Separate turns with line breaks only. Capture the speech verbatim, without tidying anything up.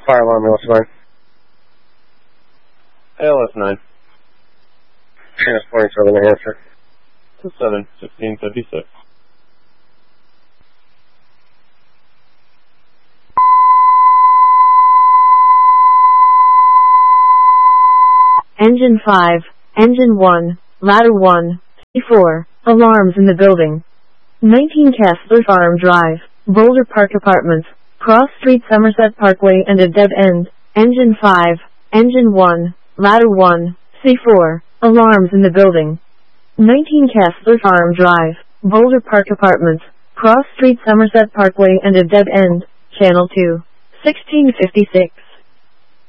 fire alarm, what's line?
A L S nine.
Transporting Southern New Hampshire.
To seven, sixteen fifty-six.
Engine five, Engine one, Ladder one, C four, alarms in the building. nineteen Kessler Farm Drive, Boulder Park Apartments, Cross Street Somerset Parkway and a dead end. Engine five, Engine one, Ladder one, C four, alarms in the building. nineteen Kessler Farm Drive, Boulder Park Apartments, Cross Street Somerset Parkway and a dead end, Channel two, sixteen fifty-six.